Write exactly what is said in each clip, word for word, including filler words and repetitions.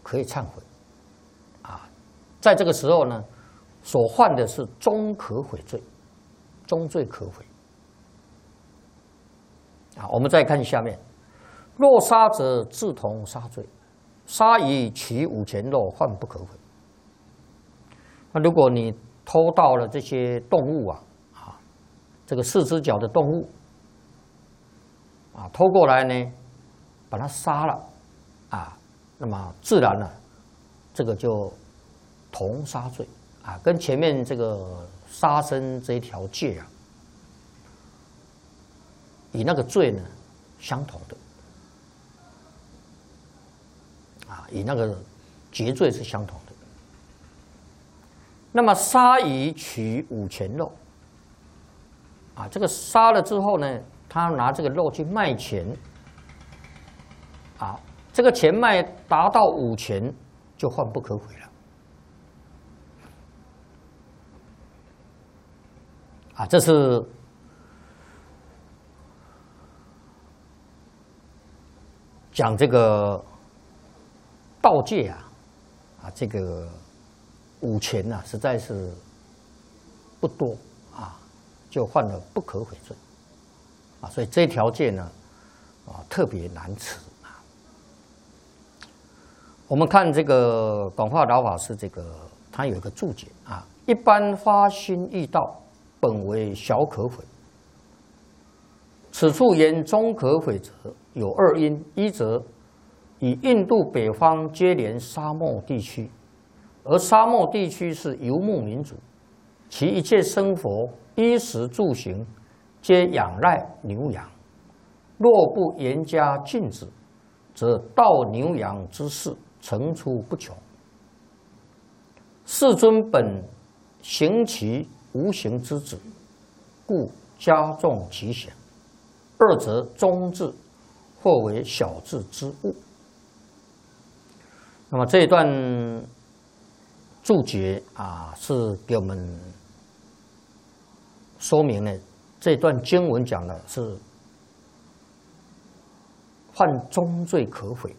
可以忏悔，啊，在这个时候呢，所犯的是终可悔罪，终罪可悔。啊，我们再看下面，若杀者自同杀罪，杀以取五钱肉，犯不可悔。那如果你偷盗了这些动物啊，啊，这个四只脚的动物，啊，偷过来呢，把它杀了，啊，那么自然呢，这个就同杀罪啊，跟前面这个杀生这一条戒啊，以那个罪呢相同的，啊，以那个劫罪是相同的。那么杀以取五钱肉，啊，这个杀了之后呢，他拿这个肉去卖钱，啊，这个钱卖达到五钱，就犯不可悔了。啊，这是讲这个盗戒啊，啊，这个五钱呐、啊，实在是不多啊，就犯了不可悔罪啊，所以这条戒呢，啊，特别难持啊。我们看这个广化老法师这个，他有一个注解啊，一般发心易道，本为小可悔。此处言中可悔者，有二因：一则以印度北方接连沙漠地区，而沙漠地区是游牧民族，其一切生活、衣食住行，皆仰赖牛羊。若不严加禁止，则盗牛羊之事层出不穷。世尊本行其无形之子，故加重其刑。二则中治，或为小治之物。那么这一段注解啊，是给我们说明呢，这段经文讲的是犯中罪可悔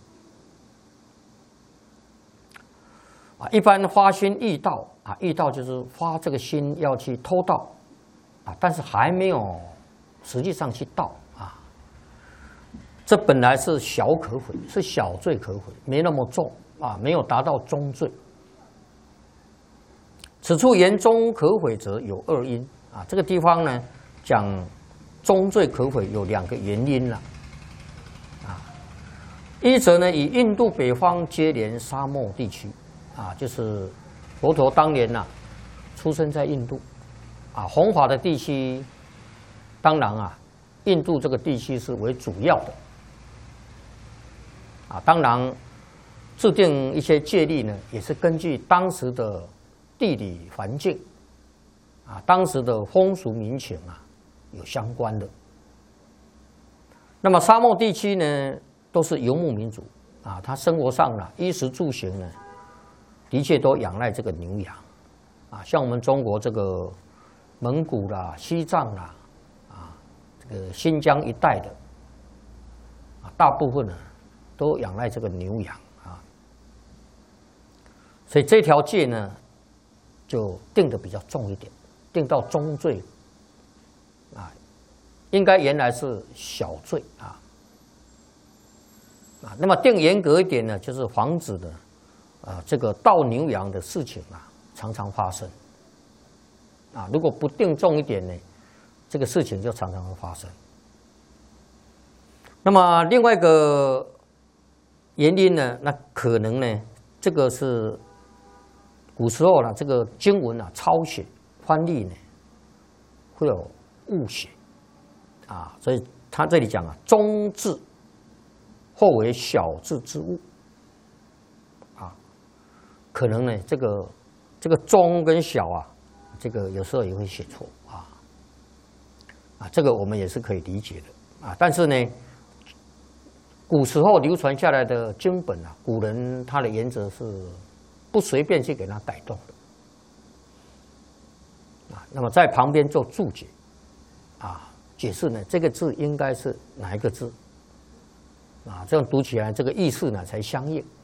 啊。一般发心易盗啊，易盗就是发这个心要去偷盗啊，但是还没有实际上去盗啊。这本来是小可悔，是小罪可悔，没那么重啊，没有达到中罪。此处言中可悔者有二因啊，这个地方呢讲中罪可悔有两个原因了啊。一则呢，以印度北方接连沙漠地区啊，就是佛陀当年呐、啊、出生在印度啊，弘法的地区，当然啊，印度这个地区是为主要的啊，当然制定一些戒律呢，也是根据当时的地理环境啊，当时的风俗民情啊有相关的。那么沙漠地区呢，都是游牧民族啊，他生活上呢，衣食住行呢，的确都仰赖这个牛羊啊。像我们中国这个蒙古啦、西藏啦啊，这个新疆一带的啊，大部分呢都仰赖这个牛羊啊。所以这条戒呢，就定的比较重一点，定到中罪啊，应该原来是小罪啊啊。那么定严格一点呢，就是防止的啊这个盗牛羊的事情啊常常发生啊。如果不定重一点呢，这个事情就常常会发生。那么另外一个原因呢，那可能呢，这个是古时候呢，这个经文啊抄写翻译呢会有误写啊，所以他这里讲啊，中治或为小治之物啊，可能呢这个这个中跟小啊，这个有时候也会写错啊啊，这个我们也是可以理解的啊，但是呢，古时候流传下来的经本啊，古人他的原则是不随便去给它改动的啊。那么在旁边做注解啊，解释呢这个字应该是哪一个字啊？这样读起来这个意思呢才相应。